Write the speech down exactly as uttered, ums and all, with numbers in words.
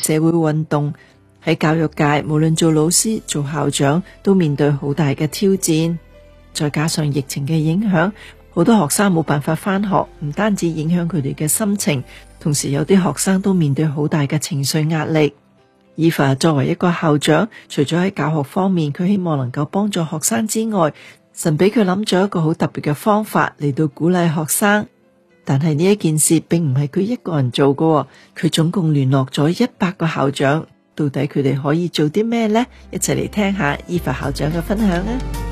社會運動。喺教育界，無論做老師、做校長，都面對好大嘅挑戰。再加上疫情嘅影響，好多學生冇辦法返學，唔單止影響佢哋嘅心情，同時有啲學生都面對好大嘅情緒壓力。Eva 作為一個校長，除咗喺教學方面，佢希望能夠幫助學生之外，神俾佢諗咗一個好特別嘅方法嚟到鼓勵學生。但係呢一件事並唔係佢一個人做嘅，佢總共聯絡咗一百個校長。到底佢哋可以做啲咩呢？一齊嚟聽下 Eva 校長嘅分享啊！